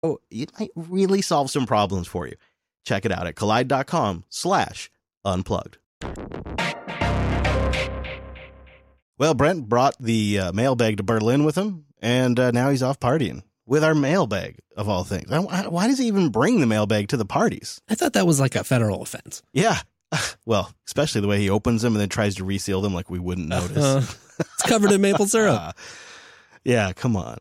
it might really solve some problems for you. Check it out at kolide.com/unplugged. Well, Brent brought the mailbag to Berlin with him, and now he's off partying with our mailbag, of all things. Why does he even bring the mailbag to the parties? I thought that was like a federal offense. Yeah. Well, especially the way he opens them and then tries to reseal them like we wouldn't notice. It's covered in maple syrup. Yeah, come on.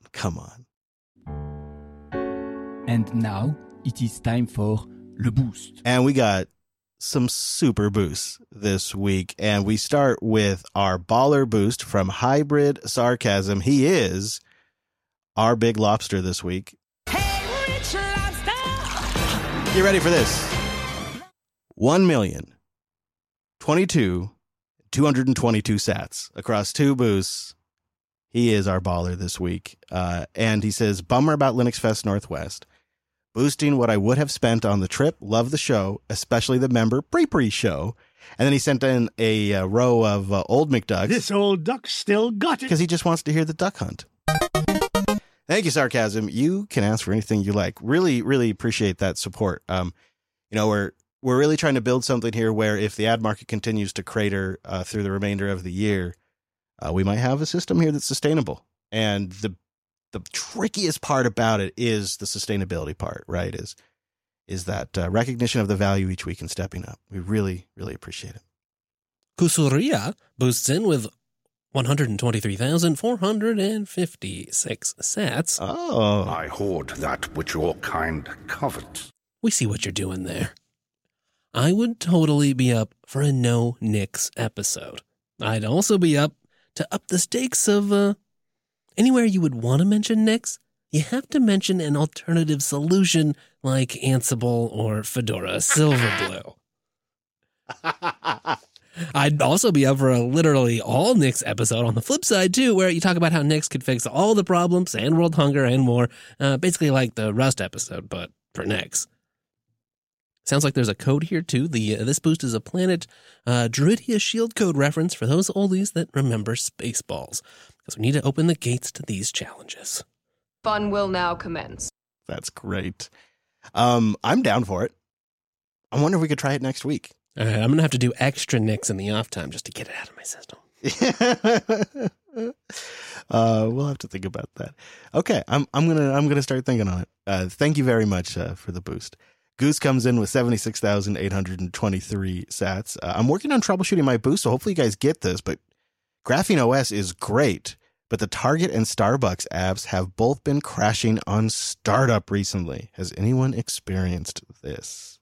And now it is time for Le Boost. And we got some super boosts this week. And we start with our baller boost from Hybrid Sarcasm. He is our big lobster this week. Hey, Rich Lobster! Get ready for this. 1,022,222 sats across 2 boosts. He is our baller this week. And he says, bummer about Linux Fest Northwest. Boosting what I would have spent on the trip. Love the show, especially the member pre-pre show. And then he sent in a row of old McDucks. This old duck still got it. Because he just wants to hear the duck hunt. Thank you, Sarcasm. You can ask for anything you like. Really, really appreciate that support. We're really trying to build something here where if the ad market continues to crater through the remainder of the year, we might have a system here that's sustainable. And the trickiest part about it is the sustainability part, right? Is that recognition of the value each week and stepping up. We really, really appreciate it. Kusuria boosts in with 123,456 sats. Oh. I hoard that which your kind covets. We see what you're doing there. I would totally be up for a no Nix episode. I'd also be up to up the stakes of anywhere you would want to mention Nix, you have to mention an alternative solution like Ansible or Fedora Silverblue. I'd also be up for a literally all Nix episode on the flip side too, where you talk about how Nix could fix all the problems and world hunger and more. Basically like the Rust episode, but for Nix. Sounds like there's a code here too. This boost is a Planet Druidia shield code reference for those oldies that remember Spaceballs, because we need to open the gates to these challenges. Fun will now commence. That's great. I'm down for it. I wonder if we could try it next week. I'm going to have to do extra Nix in the off time just to get it out of my system. We'll have to think about that. Okay, I'm gonna start thinking on it. Thank you very much for the boost. Goose comes in with 76,823 sats. I'm working on troubleshooting my boost, so hopefully you guys get this, but Graphene OS is great, but the Target and Starbucks apps have both been crashing on startup recently. Has anyone experienced this?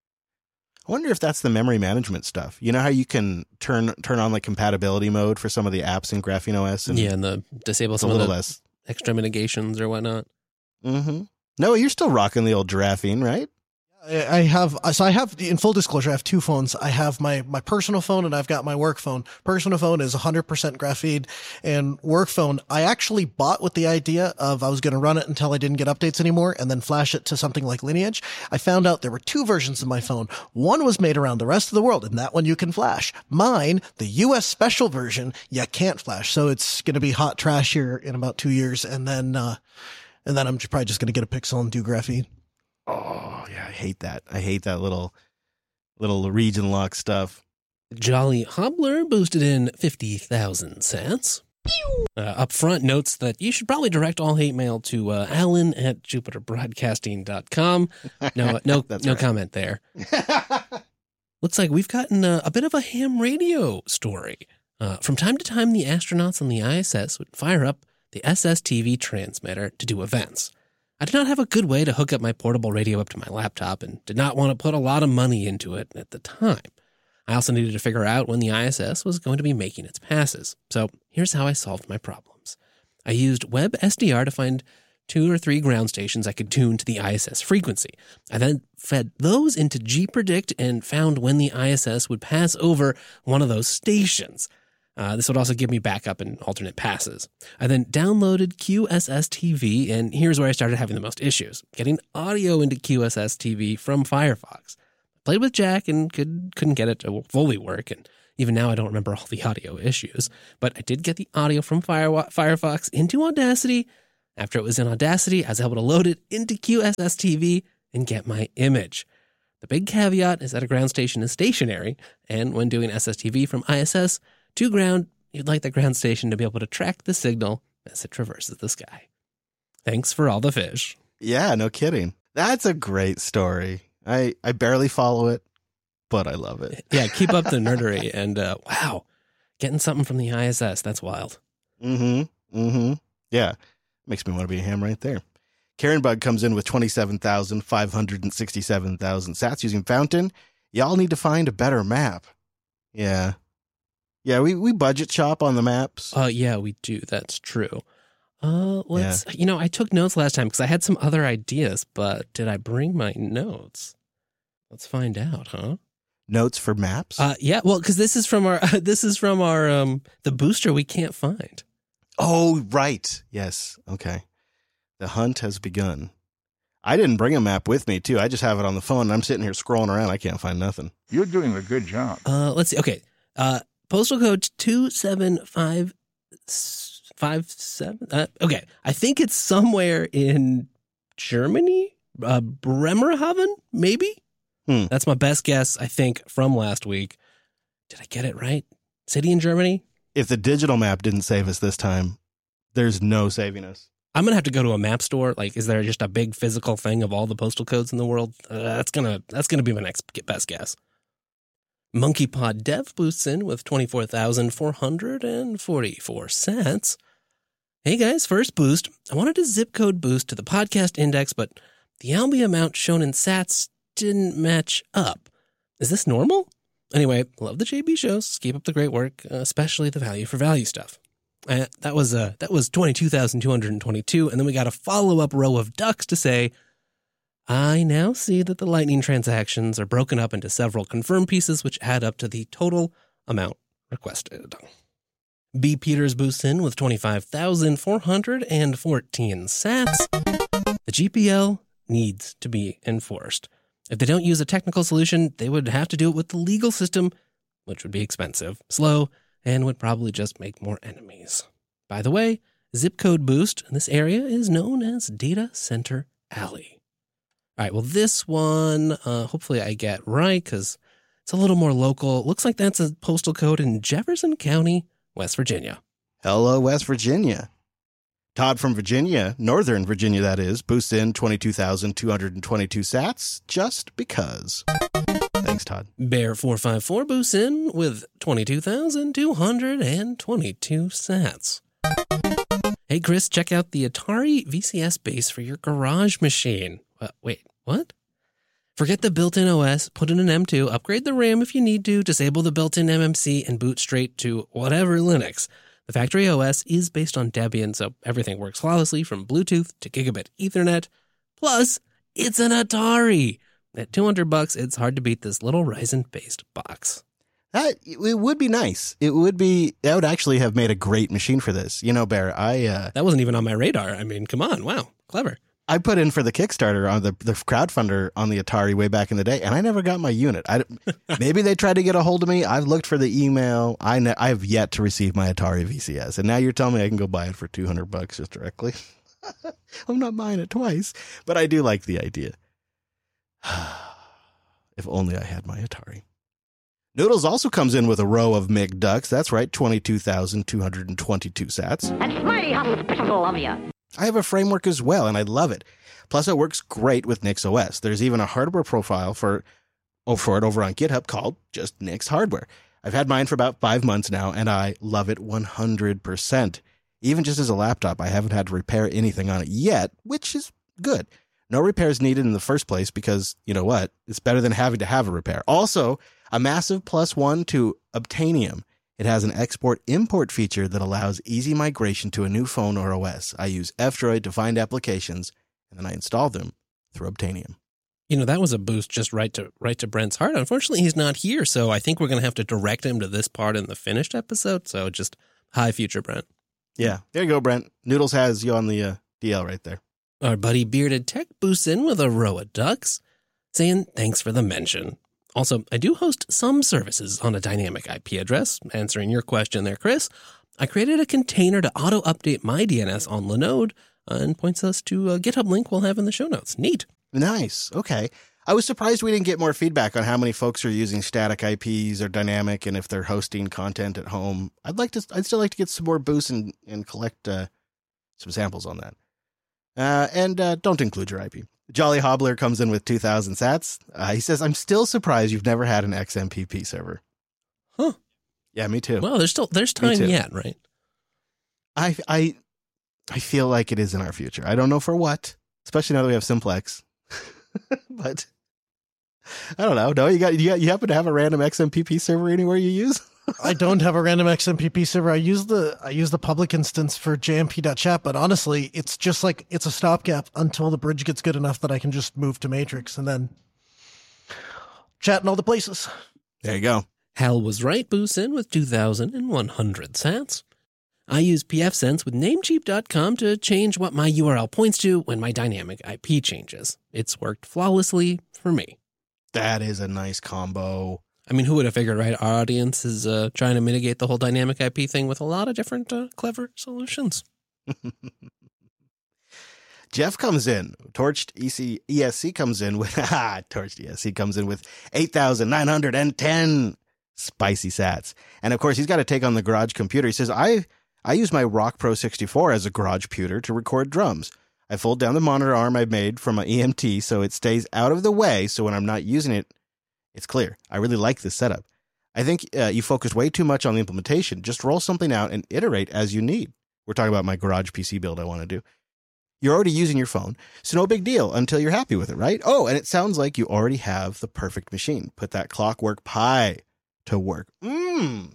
I wonder if that's the memory management stuff. You know how you can turn on like compatibility mode for some of the apps in Graphene OS? And and the disable some of the extra mitigations or whatnot. Mm-hmm. No, you're still rocking the old Giraffene, right? I have, in full disclosure, I have 2 phones. I have my personal phone and I've got my work phone. Personal phone is 100% Graphene, and work phone, I actually bought with the idea of I was going to run it until I didn't get updates anymore and then flash it to something like Lineage. I found out there were 2 versions of my phone. One was made around the rest of the world, and that one you can flash. Mine, the US special version, you can't flash. So it's going to be hot trash here in about 2 years. And then I'm probably just going to get a Pixel and do Graphene. Oh, yeah, I hate that. I hate that little region lock stuff. Jolly Hobbler boosted in 50,000 sats. Up front notes that you should probably direct all hate mail to Alan at JupiterBroadcasting.com. No right. comment there. Looks like we've gotten a bit of a ham radio story. From time to time, the astronauts on the ISS would fire up the SSTV transmitter to do events. I did not have a good way to hook up my portable radio up to my laptop and did not want to put a lot of money into it at the time. I also needed to figure out when the ISS was going to be making its passes. So here's how I solved my problems. I used WebSDR to find 2 or 3 ground stations I could tune to the ISS frequency. I then fed those into gpredict and found when the ISS would pass over one of those stations. This would also give me backup and alternate passes. I then downloaded QSS-TV, and here's where I started having the most issues, getting audio into QSS-TV from Firefox. I played with Jack and couldn't get it to fully work, and even now I don't remember all the audio issues. But I did get the audio from Firefox into Audacity, After it was in Audacity, I was able to load it into QSS-TV and get my image. The big caveat is that a ground station is stationary, and when doing SSTV from ISS to ground, you'd like the ground station to be able to track the signal as it traverses the sky. Thanks for all the fish. Yeah, no kidding. That's a great story. I barely follow it, but I love it. Yeah, keep up the nerdery. And wow, getting something from the ISS. That's wild. Yeah, makes me want to be a ham right there. Karen Bug comes in with 27,567,000 sats using Fountain. Y'all need to find a better map. Yeah, we budget shop on the maps. Yeah, we do. That's true. I took notes last time because I had some other ideas, but did I bring my notes? Let's find out, huh? Notes for maps? Yeah, well, because this is from our the booster we can't find. Oh, right. Yes. Okay. The hunt has begun. I didn't bring a map with me, too. I just have it on the phone, and I'm sitting here scrolling around. I can't find nothing. You're doing a good job. Let's see. Okay. Postal code 27557. Okay. I think it's somewhere in Germany. Bremerhaven, maybe? That's my best guess, I think, from last week. Did I get it right? City in Germany? If the digital map didn't save us this time, there's no saving us. I'm going to have to go to a map store. Like, is there just a big physical thing of all the postal codes in the world? That's gonna be my next best guess. MonkeyPod Dev boosts in with 24,444 cents. Hey guys, first boost. I wanted a zip code boost to the podcast index, but the Albi amount shown in sats didn't match up. Is this normal? Anyway, love the JB shows. Keep up the great work, especially the value for value stuff. That was 22,222, and then we got a follow-up row of ducks to say, I now see that the Lightning transactions are broken up into several confirmed pieces, which add up to the total amount requested. B. Peters boosts in with 25,414 sats. The GPL needs to be enforced. If they don't use a technical solution, they would have to do it with the legal system, which would be expensive, slow, and would probably just make more enemies. By the way, zip code boost in this area is known as Data Center Alley. All right, well, this one, hopefully I get right because it's a little more local. Looks like that's a postal code in Jefferson County, West Virginia. Hello, West Virginia. Todd from Virginia, Northern Virginia that is, boosts in 22,222 sats just because. Thanks, Todd. Bear454 boosts in with 22,222 sats. Hey, Chris, check out the Atari VCS base for your garage machine. Wait, what? Forget the built-in OS, put in an M2, upgrade the RAM if you need to, disable the built-in MMC, and boot straight to whatever Linux. The factory OS is based on Debian, so everything works flawlessly from Bluetooth to gigabit Ethernet. Plus, it's an Atari. At $200, it's hard to beat this little Ryzen-based box. It would be nice. That would actually have made a great machine for this. You know, Bear, that wasn't even on my radar. I mean, come on. Wow. Clever. I put in for the Kickstarter on the crowdfunder on the Atari way back in the day, and I never got my unit. Maybe they tried to get a hold of me. I've looked for the email. I have yet to receive my Atari VCS, and now you're telling me I can go buy it for $200 just directly. I'm not buying it twice, but I do like the idea. If only I had my Atari. Noodles also comes in with a row of MIG ducks. That's right, 22,222 sats. That's mighty hospitable of you. I have a framework as well, and I love it. Plus, it works great with NixOS. There's even a hardware profile for it over on GitHub called just Nix Hardware. I've had mine for about 5 months now, and I love it 100%. Even just as a laptop, I haven't had to repair anything on it yet, which is good. No repairs needed in the first place because, you know what, it's better than having to have a repair. Also, a massive +1 to Obtainium. It has an export-import feature that allows easy migration to a new phone or OS. I use F-Droid to find applications, and then I install them through Obtainium. You know, that was a boost just right to Brent's heart. Unfortunately, he's not here, so I think we're going to have to direct him to this part in the finished episode. So just high future, Brent. Yeah, there you go, Brent. Noodles has you on the DL right there. Our buddy Bearded Tech boosts in with a row of ducks, saying thanks for the mention. Also, I do host some services on a dynamic IP address. Answering your question there, Chris, I created a container to auto-update my DNS on Linode and points us to a GitHub link we'll have in the show notes. Neat. Nice. Okay. I was surprised we didn't get more feedback on how many folks are using static IPs or dynamic, and if they're hosting content at home. I'd still like to get some more boosts and collect some samples on that. And don't include your IP. Jolly Hobbler comes in with 2,000 sats. He says, I'm still surprised you've never had an XMPP server. Huh. Yeah, me too. Well, there's time yet, right? I feel like it is in our future. I don't know for what, especially now that we have Simplex. But I don't know. No, you happen to have a random XMPP server anywhere you use? I don't have a random XMPP server. I use the public instance for jmp.chat, but honestly, it's just like it's a stopgap until the bridge gets good enough that I can just move to Matrix and then chat in all the places. There you go. Hal was right, Boosin, with 2,100 sats. I use pfSense with Namecheap.com to change what my URL points to when my dynamic IP changes. It's worked flawlessly for me. That is a nice combo. I mean, who would have figured, right? Our audience is trying to mitigate the whole dynamic IP thing with a lot of different clever solutions. Jeff comes in. Torched ESC comes in with Torched ESC comes in with 8,910 spicy sats. And of course, he's got to take on the garage computer. He says, I use my Rock Pro 64 as a garage computer to record drums. I fold down the monitor arm I made from my EMT so it stays out of the way, so when I'm not using it, it's clear. I really like this setup. I think you focus way too much on the implementation. Just roll something out and iterate as you need. We're talking about my garage PC build I want to do. You're already using your phone, so no big deal until you're happy with it, right? Oh, and it sounds like you already have the perfect machine. Put that Clockwork Pi to work. He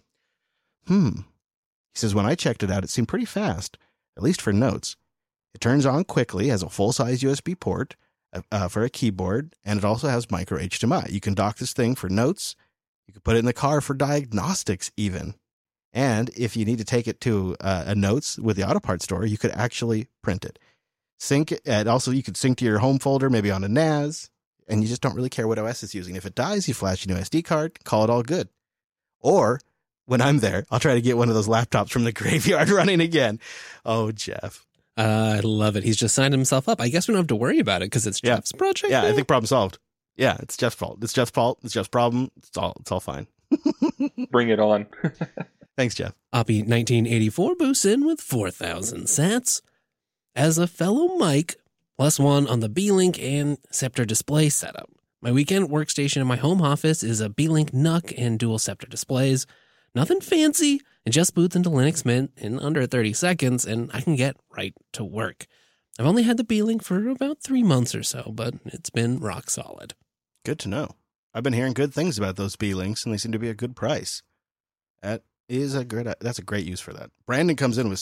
says, when I checked it out, it seemed pretty fast, at least for notes. It turns on quickly, has a full-size USB port for a keyboard, and it also has micro HDMI. You can dock this thing for notes. You can put it in the car for diagnostics even. And if you need to take it to a notes with the auto parts store, you could actually print it. Sync it. And also, you could sync to your home folder, maybe on a NAS, and you just don't really care what OS it's using. If it dies, you flash a new SD card, call it all good. Or, when I'm there, I'll try to get one of those laptops from the graveyard running again. Oh, Jeff. I love it. He's just signed himself up. I guess we don't have to worry about it because it's Jeff's project. Yeah, now? I think problem solved. Yeah, it's Jeff's fault. It's Jeff's fault. It's Jeff's problem. It's all fine. Bring it on. Thanks, Jeff. Oppie 1984 boosts in with 4,000 sats. As a fellow Mike, +1 on the B-Link and Scepter display setup. My weekend workstation in my home office is a B-Link NUC and dual Scepter displays. Nothing fancy. It just boots into Linux Mint in under 30 seconds, and I can get right to work. I've only had the B-Link for about 3 months or so, but it's been rock solid. Good to know. I've been hearing good things about those B-Links, and they seem to be a good price. That's a great use for that. Brandon comes in with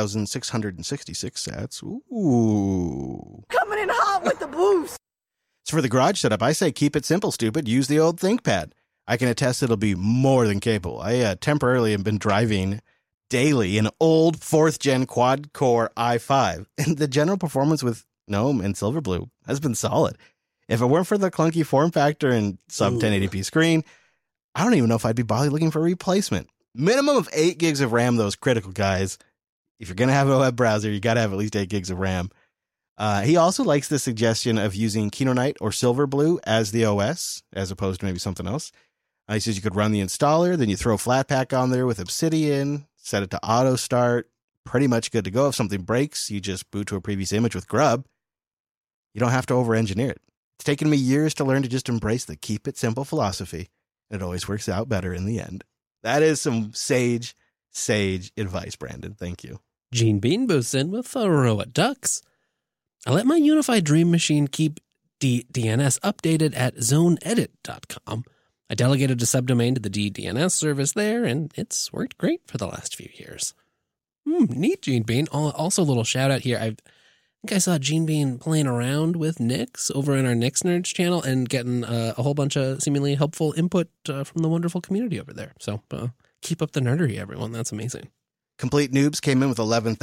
6,666 sats. Ooh. Coming in hot with the boost. So for the garage setup, I say keep it simple, stupid. Use the old ThinkPad. I can attest it'll be more than capable. I temporarily have been driving daily an old 4th-gen quad-core i5, and the general performance with GNOME and Silverblue has been solid. If it weren't for the clunky form factor and sub-1080p screen, I don't even know if I'd be bothered looking for a replacement. Minimum of 8 gigs of RAM, though, is critical, guys. If you're going to have a web browser, you got to have at least 8 gigs of RAM. He also likes the suggestion of using Kinoite or Silverblue as the OS, as opposed to maybe something else. He says you could run the installer, then you throw Flatpak on there with Obsidian, set it to auto start, pretty much good to go. If something breaks, you just boot to a previous image with Grub. You don't have to over-engineer it. It's taken me years to learn to just embrace the keep it simple philosophy, and it always works out better in the end. That is some sage advice, Brandon. Thank you. Gene Bean boosts in with Roa Ducks. I let my Unified Dream Machine keep DNS updated at zoneedit.com. I delegated a subdomain to the DDNS service there, and it's worked great for the last few years. Neat, Gene Bean. Also, a little shout out here. I think I saw Gene Bean playing around with Nix over in our Nix Nerds channel and getting a whole bunch of seemingly helpful input from the wonderful community over there. So keep up the nerdery, everyone. That's amazing. Complete Noobs came in with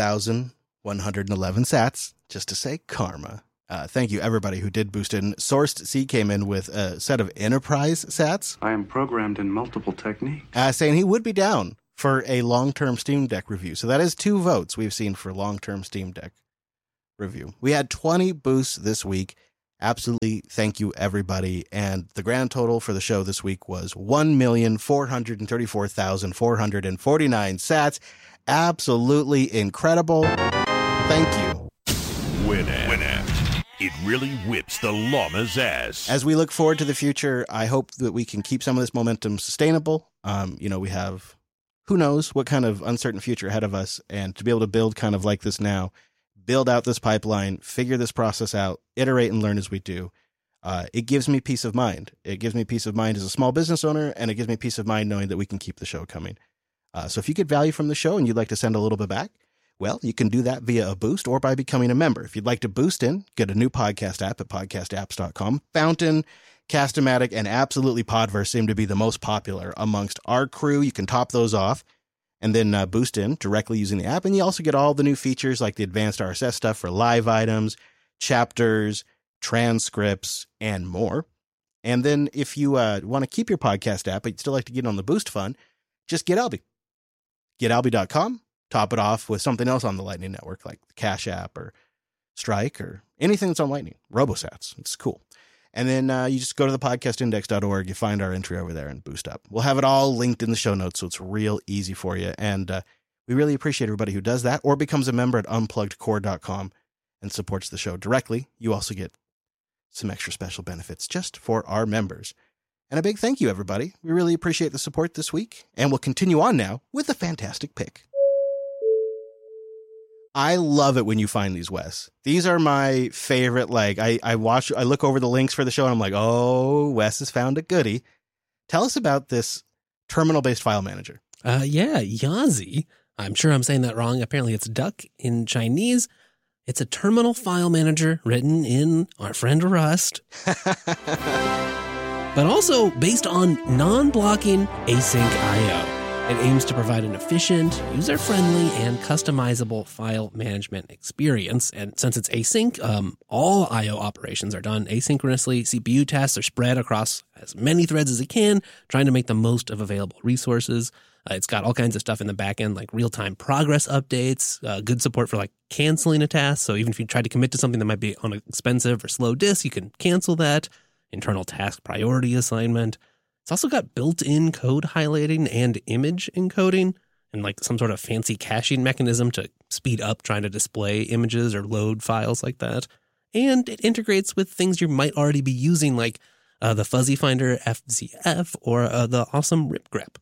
11,111 sats, just to say karma. Thank you, everybody who did boost in. Sourced C came in with a set of enterprise sats. I am programmed in multiple techniques. Saying he would be down for a long-term Steam Deck review. So that is 2 votes we've seen for long-term Steam Deck review. We had 20 boosts this week. Absolutely thank you, everybody. And the grand total for the show this week was 1,434,449 sats. Absolutely incredible. Thank you. Winamp. It really whips the llama's ass. As we look forward to the future, I hope that we can keep some of this momentum sustainable. We have, who knows what kind of uncertain future ahead of us, and to be able to build kind of like this now, build out this pipeline, figure this process out, iterate and learn as we do. It gives me peace of mind. It gives me peace of mind as a small business owner, and it gives me peace of mind knowing that we can keep the show coming. So if you get value from the show and you'd like to send a little bit back, well, you can do that via a boost or by becoming a member. If you'd like to boost in, get a new podcast app at podcastapps.com. Fountain, Cast-O-Matic, and absolutely Podverse seem to be the most popular amongst our crew. You can top those off and then boost in directly using the app. And you also get all the new features like the advanced RSS stuff for live items, chapters, transcripts, and more. And then if you want to keep your podcast app, but you'd still like to get on the Boost Fund, just get Alby. GetAlby.com. Top it off with something else on the Lightning Network, like the Cash App or Strike or anything that's on Lightning. RoboSats. It's cool. And then you just go to the podcastindex.org. You find our entry over there and boost up. We'll have it all linked in the show notes, so it's real easy for you. And we really appreciate everybody who does that or becomes a member at unpluggedcore.com and supports the show directly. You also get some extra special benefits just for our members. And a big thank you, everybody. We really appreciate the support this week. And we'll continue on now with a fantastic pick. I love it when you find these, Wes. These are my favorite. Like I look over the links for the show and I'm like, oh, Wes has found a goodie. Tell us about this terminal-based file manager. Yazi. I'm sure I'm saying that wrong. Apparently it's duck in Chinese. It's a terminal file manager written in our friend Rust, but also based on non-blocking async I/O. It aims to provide an efficient, user-friendly, and customizable file management experience. And since it's async, all I/O operations are done asynchronously. CPU tasks are spread across as many threads as it can, trying to make the most of available resources. It's got all kinds of stuff in the back end, like real-time progress updates, good support for like canceling a task. So even if you try to commit to something that might be on an expensive or slow disk, you can cancel that. Internal task priority assignment. It's also got built-in code highlighting and image encoding and like some sort of fancy caching mechanism to speed up trying to display images or load files like that. And it integrates with things you might already be using like the Fuzzy Finder FZF or the awesome RipGrep.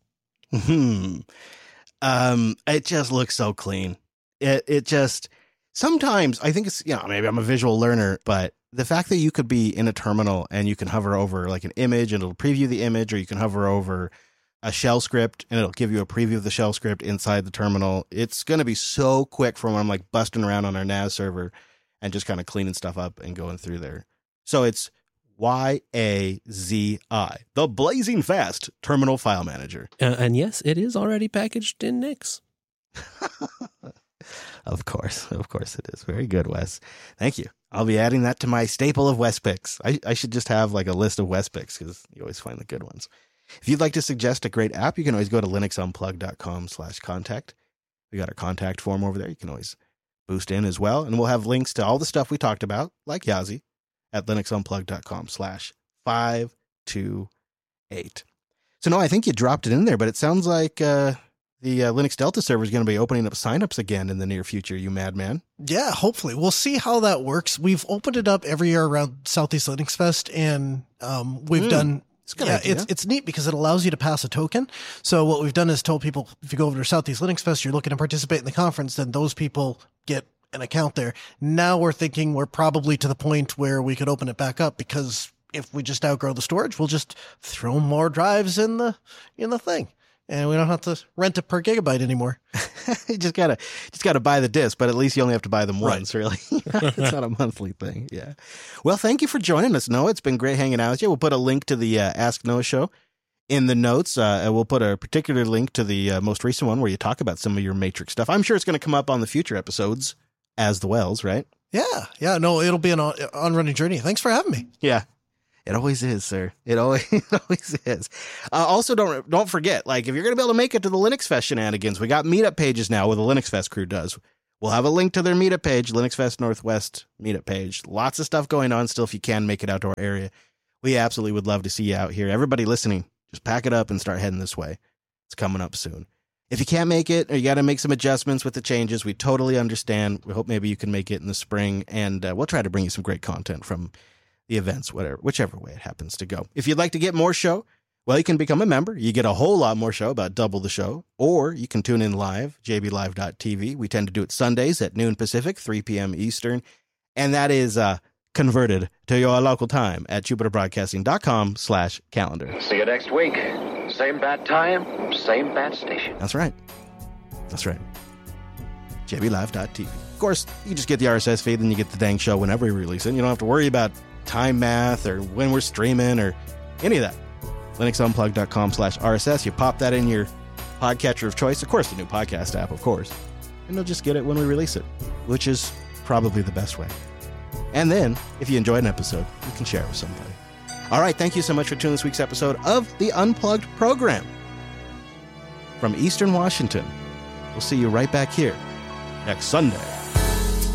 It just looks so clean. It just, sometimes I think it's, maybe I'm a visual learner, but the fact that you could be in a terminal and you can hover over like an image and it'll preview the image, or you can hover over a shell script and it'll give you a preview of the shell script inside the terminal. It's going to be so quick from when I'm like busting around on our NAS server and just kind of cleaning stuff up and going through there. So it's YAZI, the blazing fast terminal file manager. And yes, it is already packaged in Nix. Of course it is. Very good, Wes. Thank you. I'll be adding that to my staple of Wes picks. I should just have like a list of Wes picks because you always find the good ones. If you'd like to suggest a great app, you can always go to linuxunplug.com/contact. We got our contact form over there. You can always boost in as well. And we'll have links to all the stuff we talked about, like Yazi, at linuxunplug.com/528. So no, I think you dropped it in there, but it sounds like the Linux Delta server is going to be opening up signups again in the near future, you madman. Yeah, hopefully. We'll see how that works. We've opened it up every year around Southeast Linux Fest, and we've done... It's neat because it allows you to pass a token. So what we've done is told people, if you go over to Southeast Linux Fest, you're looking to participate in the conference, then those people get an account there. Now we're thinking we're probably to the point where we could open it back up, because if we just outgrow the storage, we'll just throw more drives in the thing. And we don't have to rent it per gigabyte anymore. You just gotta buy the disc, but at least you only have to buy them once, really. It's not a monthly thing. Yeah. Well, thank you for joining us, Noah. It's been great hanging out with you. We'll put a link to the Ask Noah show in the notes. We'll put a particular link to the most recent one where you talk about some of your Matrix stuff. I'm sure it's going to come up on the future episodes as the Wells, right? Yeah. No, it'll be an on-running journey. Thanks for having me. Yeah. It always is, sir. It always is. Also, don't forget, like, if you're going to be able to make it to the Linux Fest shenanigans, we got meetup pages now where the Linux Fest crew does. We'll have a link to their meetup page, Linux Fest Northwest meetup page. Lots of stuff going on still if you can make it out to our area. We absolutely would love to see you out here. Everybody listening, just pack it up and start heading this way. It's coming up soon. If you can't make it or you got to make some adjustments with the changes, we totally understand. We hope maybe you can make it in the spring, and we'll try to bring you some great content from the events, whichever way it happens to go. If you'd like to get more show, well, you can become a member. You get a whole lot more show, about double the show, or you can tune in live, jblive.tv. We tend to do it Sundays at noon Pacific, 3 p.m. Eastern, and that is converted to your local time at jupiterbroadcasting.com/calendar. See you next week. Same bad time, same bad station. That's right. That's right. jblive.tv. Of course, you just get the RSS feed and you get the dang show whenever we release it. You don't have to worry about time math or when we're streaming or any of that. linuxunplugged.com/RSS. You pop that in your podcatcher of choice. Of course, the new podcast app, of course. And you'll just get it when we release it, which is probably the best way. And then, if you enjoyed an episode, you can share it with somebody. All right, thank you so much for tuning this week's episode of the Unplugged program. From Eastern Washington, we'll see you right back here next Sunday.